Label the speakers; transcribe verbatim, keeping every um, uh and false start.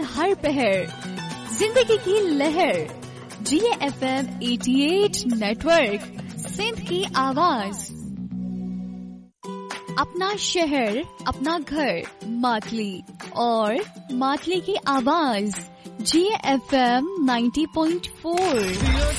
Speaker 1: हर पहर जिंदगी की लहर जी एफ एम अठासी नेटवर्क सिंध की आवाज। अपना शहर अपना घर मातली और मातली की आवाज जी एफ एम नब्बे पॉइंट चार।